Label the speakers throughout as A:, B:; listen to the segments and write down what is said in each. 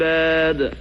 A: العباد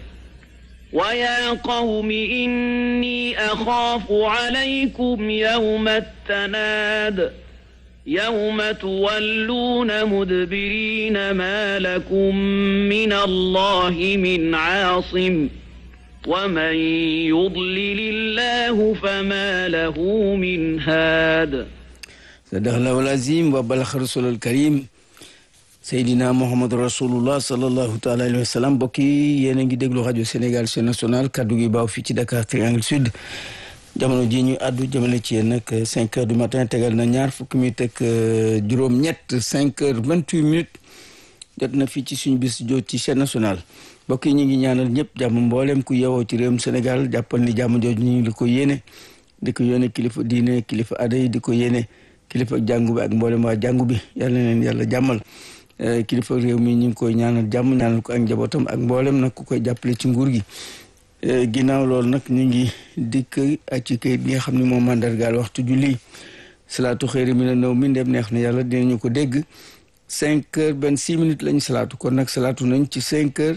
A: ويا قوم إني أخاف عليكم يوم التناد يوم تولون مدبرين ما لكم من الله من عاصم ومن يضلل الله فما له من هاد
B: صدق الله العظيم وبلغ رسول الكريم Seydina Mohamed Rasulullah sallallahu taala alayhi wa sallam mbokk yi yéen a ngi déglu rajo Sénégal chaîne nationale kaddu gi baaw fii ci Dakar Triangle Sud jamono ji ñu àddu jëmale ci yéen nag 5 heures du matin tegal na ñaar fukki minutes ak juróom-ñett 5 heures 28 minutes jot na fii ci suñu bis jot ci chaîne nationale mbokk yi ñu ngi ñaanal ñëpp jàmm mboolem ku yeewoo ci réewum Sénégal jàppal ni jàmm jooju ñu ngi di ko yéene kilifa diine kilifa aada yi di ko yéene kilifa jàngu bi ak mboolem waa jàngu bi yàlla na leen yàlla jàmmal. Kilifa réew mi ñu ngi koy ñaanal jàmm ñaanal ko ak njabootam ak mboolem nag ku koy jàppale ci nguur gi ginnaaw loolu nag ñu ngi dikk ak ci kayit gi nga xam ne moom mandargaal waxtu julli salaatu xëyri mi na naw mi ndem neex na yàlla dinañu ko dégg 5 heures 26 minutes lañu salaatu kon nag salaatu nañ ci 5 heures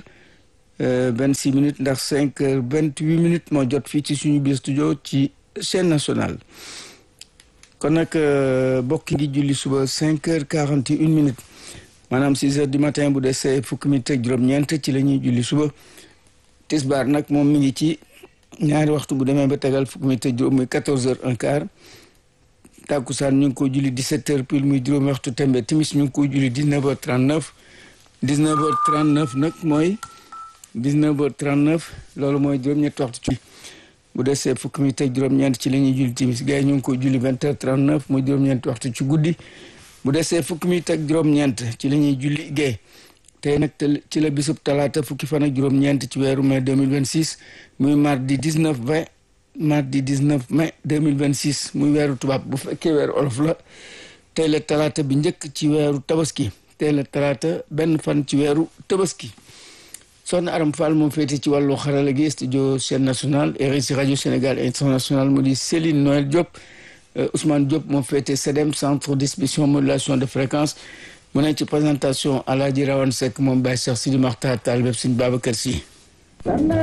B: 26 minutes ndax 5 heures 28 minutes moo jot fii ci suñu biir studio ci chaîne nationale kon nag bokk ngi julli suba 5 heures 41 minutes maanaam 6 heures du matin bu desee fukki minutes ak juróom-ñeent ci la ñuy julli suba tisbaar nag moom mi ngi ci ñaari waxtu bu demee ba tegal fukki minutes ak juróom muy 14 heures un quart tàkkusaan ñu ngi ko julli 17 heures pile muy juróomi waxtu tembe timis ñu ngi ko julli 19 heures 39 19 heures 39 nag mooy 19 heures 39 loolu mooy juróom-ñetti waxtu ci bu desee fukki minutes ak juróom-ñeent ci la ñuy julli timis gars yi ñu ngi ko julli 20 heures 39 muy juróom-ñeenti waxtu ci guddi bu desee fukki minutes ak juróom-ñeent ci la ñuy julli gee tey nag ci la bisub talaata fukki fan ak juróom-ñeent ci weeru mai 2026 muy mardi 19 mai 2026 muy weeru tubaab bu fekkee weeru olof la tey la talaata bi njëkk ci weeru tabaski tey la talaata benn fan ci weeru tabaski soxna Aram Fall moom féete ci wàllu xarala gi studio chaîne nationale RSI rajo Sénégal international mu di Céline Noël Diop Ousmane Diop moo féete CEDEM centre distribution modulation de fréquence mu ne ci présentation Alaaji Rawane Seck moom Baye Cheikh Sidi Makhtar Talibé Sëñ Babacar Sy